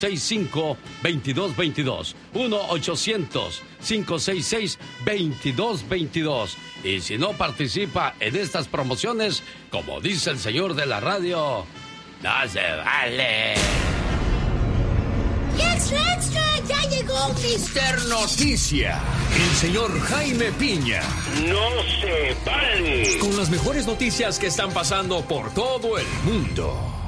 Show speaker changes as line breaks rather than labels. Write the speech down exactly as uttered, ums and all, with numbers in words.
seis cinco, veintidós veintidós. uno ochocientos, cinco seis seis, veintidós veintidós. Y si no participa en estas promociones, como dice el señor de la radio, no se vale.
¡Extra, extra! ¡Ya llegó mister
Noticia! El señor Jaime Piña.
¡No se vale!
Con las mejores noticias que están pasando por todo el mundo.